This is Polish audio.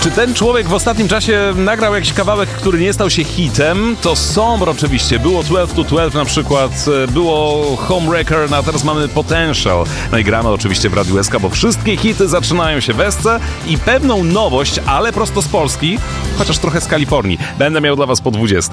Czy ten człowiek w ostatnim czasie nagrał jakiś kawałek, który nie stał się hitem? To Sombr oczywiście, było 12 to 12 na przykład, było Homewrecker, a teraz mamy Potential. No i gramy oczywiście w Radiu SK, bo wszystkie hity zaczynają się w SC i pewną nowość, ale prosto z Polski, chociaż trochę z Kalifornii, będę miał dla was po 20.